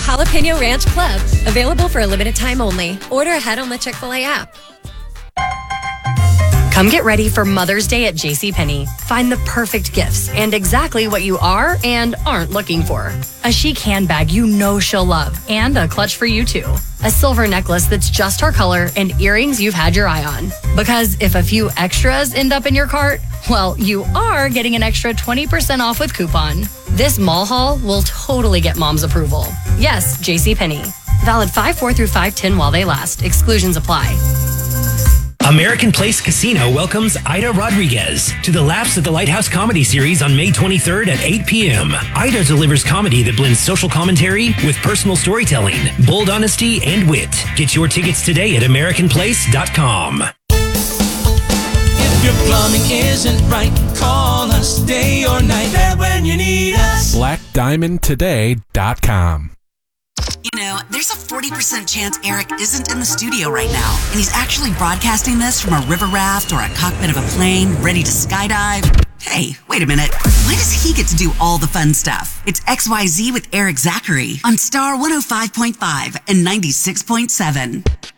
Jalapeno Ranch Club. Available for a limited time only. Order ahead on the Chick-fil-A app. Come get ready for Mother's Day at JCPenney. Find the perfect gifts and exactly what you are and aren't looking for. A chic handbag you know she'll love and a clutch for you too. A silver necklace that's just her color and earrings you've had your eye on. Because if a few extras end up in your cart, well, you are getting an extra 20% off with coupon. This mall haul will totally get mom's approval. Yes, JCPenney. Valid 5/4 through 5/10 while they last. Exclusions apply. American Place Casino welcomes Ida Rodriguez to the Laughs at the Lighthouse comedy series on May 23rd at 8 p.m. Ida delivers comedy that blends social commentary with personal storytelling, bold honesty, and wit. Get your tickets today at AmericanPlace.com. If your plumbing isn't right, call us day or night. There when you need us. BlackDiamondToday.com. You know, there's a 40% chance Eric isn't in the studio right now, and he's actually broadcasting this from a river raft or a cockpit of a plane, ready to skydive. Hey, wait a minute. Why does he get to do all the fun stuff? It's XYZ with Eric Zachary on Star 105.5 and 96.7.